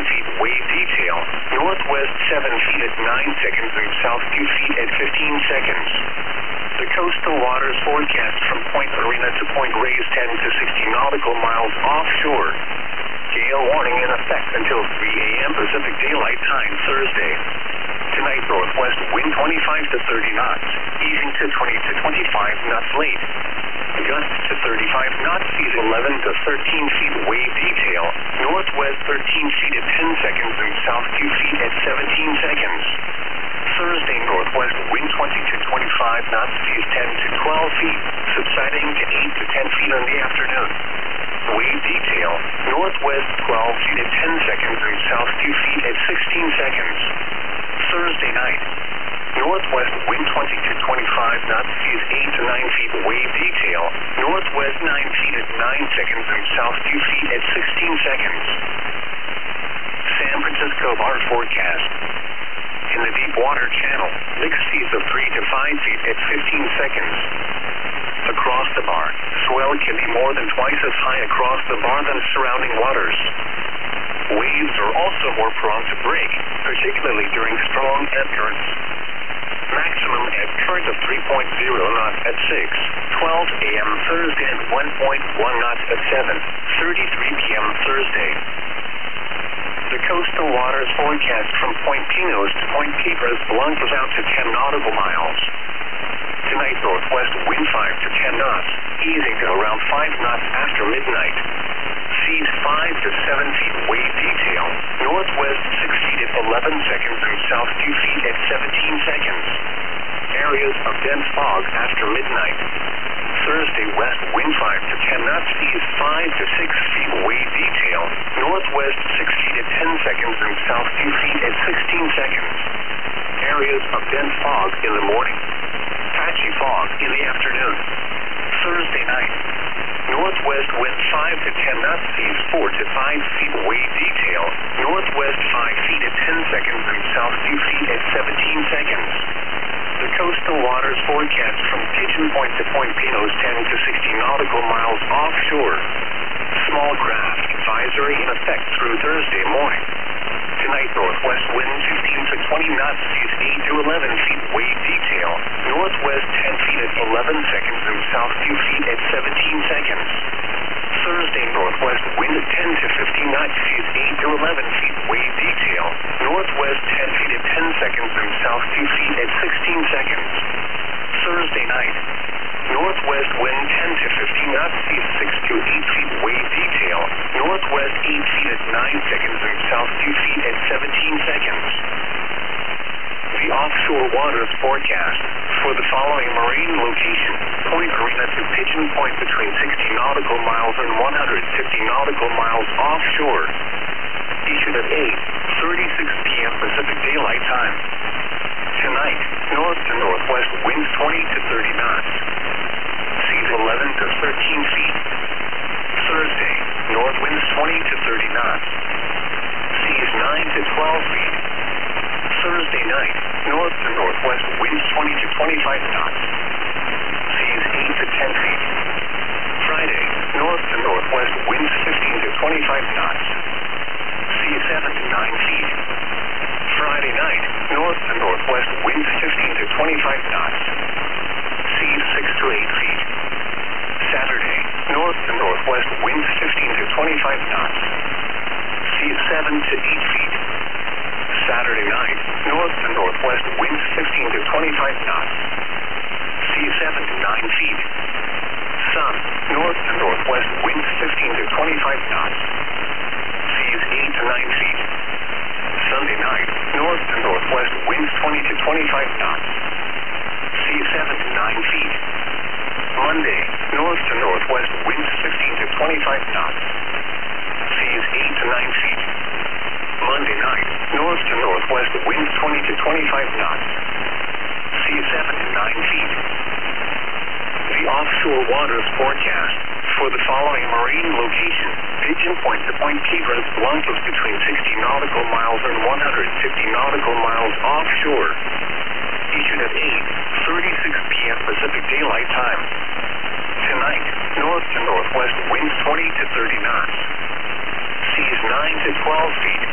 feet wave detail. Northwest 7 feet at 9 seconds and south 2 feet at 15 seconds. The coastal waters forecast from Point Arena to Point Reyes 10 to 60 nautical miles offshore. Gale warning in effect until 3 a.m. Pacific Daylight Time Thursday. Tonight, northwest wind 25 to 30 knots, easing to 20 to 25 knots late. Gusts to 35 knots, seas 11 to 13 feet wave detail. Northwest 13 feet at 10 seconds and south 2 feet at 17 seconds. Thursday, northwest wind 20 to 25 knots, seas 10 to 12 feet, subsiding to 8 to 10 feet in the afternoon. Wave detail, northwest 12 feet at 10 seconds and south 2 feet at 16 seconds. Thursday night, northwest wind 20 to 25 knots, seas 8 to 9 feet wave detail. Northwest 9 feet at 9 seconds and south 2 feet at 16 seconds. San Francisco bar forecast. In the deep water channel, mixed seas of 3 to 5 feet at 15 seconds. Across the bar, swell can be more than twice as high across the bar than surrounding waters. Waves are also more prone to break, particularly during strong ebb currents. Maximum ebb current of 3.0 knots at 6:12 a.m. Thursday and 1.1 knots at 7:33 p.m. Thursday. The coastal waters forecast from Point Pinos to Point Cabras Blancas out to 10 nautical miles. Tonight, northwest wind 5 to 10 knots, easing to around 5 knots after midnight. Seas 5 to 7 feet wave detail. Northwest 6 feet at 11 seconds and south 2 feet at 17 seconds. Areas of dense fog after midnight. Thursday, west wind 5 to 10 knots, seas 5 to 6 feet wave detail. Northwest 6 feet at 10 seconds and south 2 feet at 16 seconds. Areas of dense fog in the morning. Patchy fog in the afternoon. Thursday night, northwest wind 5 to 10 knots, seas 4 to 5 feet wave detail. Northwest 5 feet at 10 seconds and south 2 feet at 17 seconds. The coastal waters forecast from Pigeon Point to Point Pinos 10 to 60 nautical miles offshore. Small craft advisory in effect through Thursday morning. Tonight, northwest wind 15 to 20 knots, seas 8 to 11 feet wave detail. Northwest 10 feet at 11 seconds and south 2 feet at 17 seconds. Thursday, northwest wind 10 to 15 knots, seas 8 to 11 feet wave detail. Northwest 10 feet at 10 seconds and south 2 feet at 16 seconds. Thursday night, northwest wind 10 to 15 knots, seas 6 to 8 feet wave detail. Northwest 8 feet at 9 seconds and south 2 feet at 17 seconds. The offshore waters forecast for the following marine location: Point Arena to Pigeon Point between 60 nautical miles and 150 nautical miles offshore. Issued at 8:36 p.m. Pacific Daylight Time. Tonight, north to northwest winds 20 to 30 knots. Seas 11 to 13 feet. Thursday, north winds 20 to 30 knots. Seas 9 to 12 feet. Thursday night, north to northwest winds 20 to 25 knots. Seas 8 to 10 feet. Friday, north to northwest winds 15 to 25 knots. Seas 7 to 9 feet. Friday night, north to northwest winds 15 to 25 knots. Seas 6 to 8 feet. Saturday, north to northwest winds 15 to 25 knots. Seas 7 to 8 feet. Saturday night, north to northwest winds 15 to 25 knots. Seas 7 to 9 feet. Sun, north to northwest winds 15 to 25 knots. Seas 8 to 9 feet. Sunday night, north to northwest winds 20 to 25 knots. Seas 7 to 9 feet. Monday, north to northwest winds 15 to 25 knots. Seas 8 to 9 feet. Monday night, north to northwest winds 20 to 25 knots. Seas 7 to 9 feet. The offshore waters forecast for the following marine location: Pigeon Point to Point Cabras Blancas between 60 nautical miles and 150 nautical miles offshore. Issued at 8:36 p.m. Pacific Daylight Time. Tonight, north to northwest winds 20 to 30 knots. Seas 9 to 12 feet.